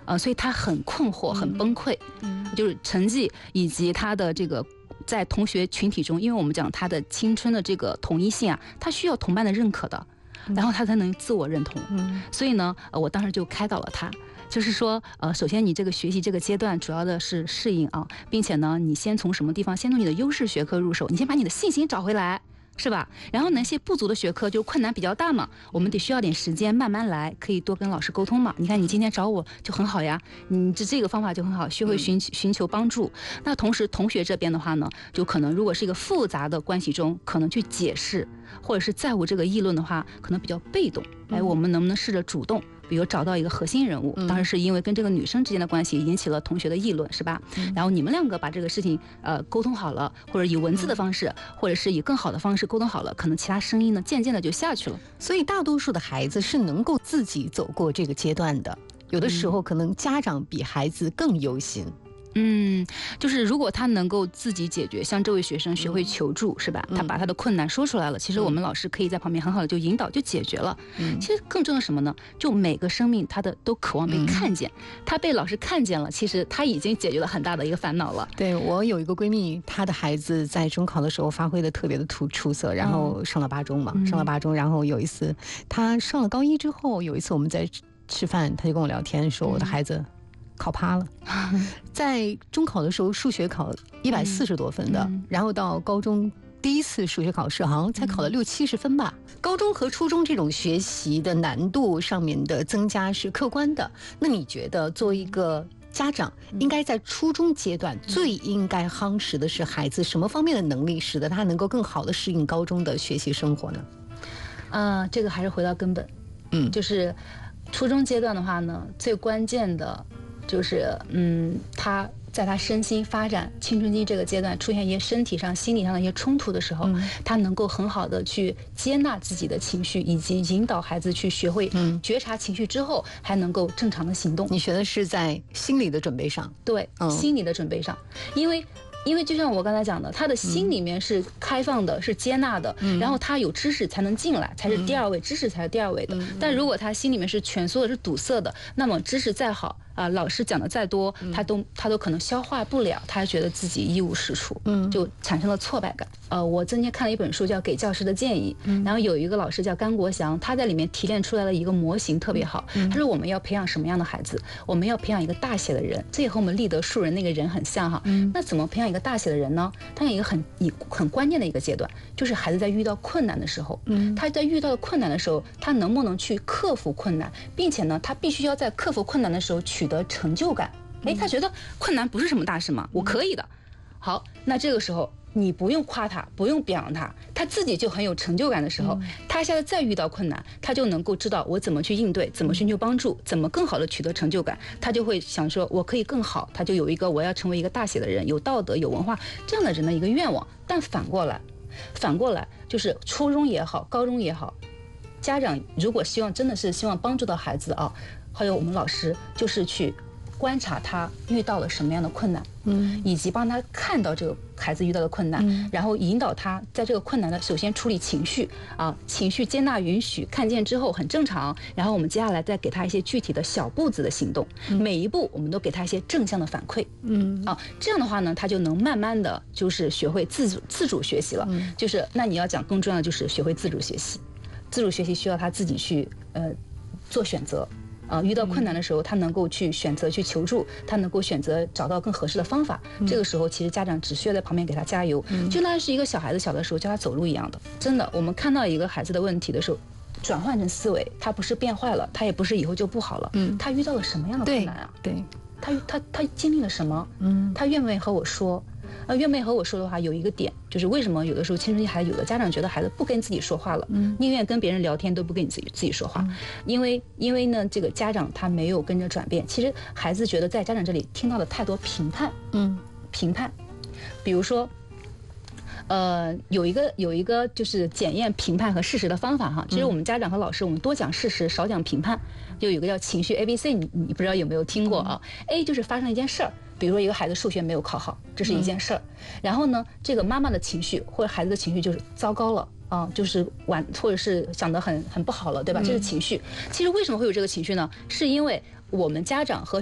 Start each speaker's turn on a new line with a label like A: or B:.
A: 所以他很困惑，很崩溃，就是成绩以及他的这个在同学群体中，因为我们讲他的青春的这个统一性啊，他需要同伴的认可的，然后他才能自我认同。所以呢，我当时就开导了他。就是说，首先你这个学习这个阶段主要的是适应啊，并且呢，你先从什么地方，先从你的优势学科入手，你先把你的信心找回来，是吧？然后那些不足的学科就困难比较大嘛，我们得需要点时间慢慢来，可以多跟老师沟通嘛。你看你今天找我就很好呀，你这个方法就很好，学会寻求帮助。那同时同学这边的话呢，就可能如果是一个复杂的关系中，可能去解释或者是在乎这个议论的话，可能比较被动。我们能不能试着主动？比如找到一个核心人物，当时是因为跟这个女生之间的关系引起了同学的议论，是吧？然后你们两个把这个事情沟通好了，或者以文字的方式，或者是以更好的方式沟通好了，可能其他声音呢渐渐的就下去了。
B: 所以大多数的孩子是能够自己走过这个阶段的，有的时候可能家长比孩子更忧心。
A: 就是如果他能够自己解决，像这位学生学会求助，是吧？他把他的困难说出来了，其实我们老师可以在旁边很好的就引导，就解决了。其实更重要的什么呢？就每个生命他的都渴望被看见，他被老师看见了，其实他已经解决了很大的一个烦恼了。
B: 对，我有一个闺蜜，她的孩子在中考的时候发挥的特别的出色，然后上了8中嘛，上了8中，然后有一次她上了高1之后，有一次我们在吃饭，她就跟我聊天说，我的孩子考趴了，在中考的时候数学考140多分的，然后到高中第一次数学考试好像才考了60-70分吧。高中和初中这种学习的难度上面的增加是客观的，那你觉得作为一个家长应该在初中阶段最应该夯实的是孩子什么方面的能力，使得他能够更好的适应高中的学习生活呢？
A: 这个还是回到根本，就是初中阶段的话呢，最关键的就是他在他身心发展青春期这个阶段出现一些身体上心理上的一些冲突的时候，他能够很好的去接纳自己的情绪，以及引导孩子去学会觉察情绪之后还能够正常的行动。
B: 你学的是在心理的准备上？
A: 对，心理的准备上，因为就像我刚才讲的，他的心里面是开放的，是接纳的，然后他有知识才能进来，才是第二位，知识才是第二位的。但如果他心里面是蜷缩的，是堵塞的，那么知识再好老师讲的再多，他都可能消化不了，他还觉得自己一无是处，就产生了挫败感。我曾经看了一本书叫《给教师的建议》，然后有一个老师叫甘国祥，他在里面提炼出来了一个模型特别好。他说我们要培养什么样的孩子？我们要培养一个大写的人，这也和我们立德树人那个人很像哈。那怎么培养一个大写的人呢？他有一个很关键的一个阶段，就是孩子在遇到困难的时候，他在遇到困难的时候，他能不能去克服困难，并且呢，他必须要在克服困难的时候取得成就感。他觉得困难不是什么大事嘛，我可以的。好，那这个时候你不用夸他，不用表扬他，他自己就很有成就感的时候，他现在再遇到困难，他就能够知道我怎么去应对，怎么寻求帮助，怎么更好的取得成就感，他就会想说我可以更好，他就有一个我要成为一个大写的人，有道德有文化这样的人的一个愿望。但反过来就是初中也好，高中也好，家长如果真的是希望帮助到孩子还有我们老师就是去观察他遇到了什么样的困难，以及帮他看到这个孩子遇到的困难，然后引导他在这个困难的首先处理情绪情绪接纳允许，看见之后很正常，然后我们接下来再给他一些具体的小步子的行动，每一步我们都给他一些正向的反馈，这样的话呢，他就能慢慢的就是学会自主学习了，就是那你要讲更重要的就是学会自主学习，自主学习需要他自己去做选择。遇到困难的时候，他能够去选择去求助，他能够选择找到更合适的方法。这个时候，其实家长只需要在旁边给他加油，就那是一个小孩子小的时候教他走路一样的。真的，我们看到一个孩子的问题的时候，转换成思维，他不是变坏了，他也不是以后就不好了。他遇到了什么样的困难啊？
B: 对，
A: 他经历了什么？他愿不愿意和我说？愿不愿意和我说的话，有一个点就是为什么有的时候青春期孩子，有的家长觉得孩子不跟自己说话了，宁愿跟别人聊天都不跟你自己说话，因为呢，这个家长他没有跟着转变。其实孩子觉得在家长这里听到了太多评判，比如说。有一个就是检验评判和事实的方法哈。其实我们家长和老师，我们多讲事实，少讲评判。就有一个叫情绪 ABC， 你不知道有没有听过啊？A 就是发生了一件事儿，比如说一个孩子数学没有考好，这是一件事儿。然后呢，这个妈妈的情绪或者孩子的情绪就是糟糕了就是或者是想得很不好了，对吧？这是情绪。其实为什么会有这个情绪呢？是因为我们家长和